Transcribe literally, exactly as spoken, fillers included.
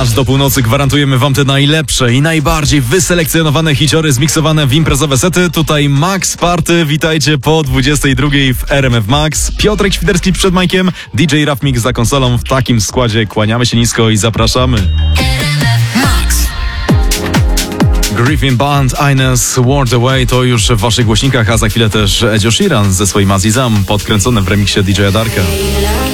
Aż do północy gwarantujemy wam te najlepsze i najbardziej wyselekcjonowane hiciory zmiksowane w imprezowe sety. Tutaj Max Party, witajcie po dwudziestej drugiej w R M F Max. Piotrek Świderski przed Majkiem, D J Raf Mix za konsolą. W takim składzie kłaniamy się nisko i zapraszamy. Griffin Band, Ines, World Away to już w waszych głośnikach, a za chwilę też Edzio Sheeran ze swoim Azizam, podkręcone w remiksie D J Darka.